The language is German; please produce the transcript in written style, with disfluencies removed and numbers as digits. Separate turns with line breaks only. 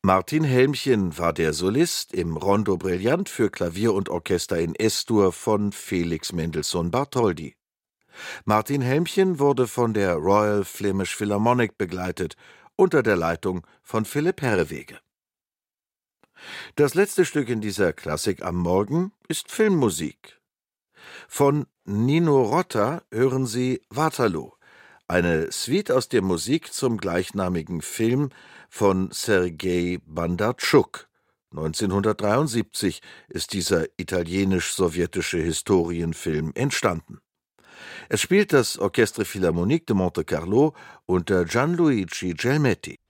Martin Helmchen war der Solist im Rondo Brillant für Klavier und Orchester in S-Dur von Felix Mendelssohn Bartholdy. Martin Helmchen wurde von der Royal Flemish Philharmonic begleitet, unter der Leitung von Philipp Herreweghe. Das letzte Stück in dieser Klassik am Morgen ist Filmmusik. Von Nino Rota hören Sie Waterloo, eine Suite aus der Musik zum gleichnamigen Film von Sergei Bondartschuk. 1973 ist dieser italienisch-sowjetische Historienfilm entstanden. Es spielt das Orchestre Philharmonique de Monte Carlo unter Gianluigi Gelmetti.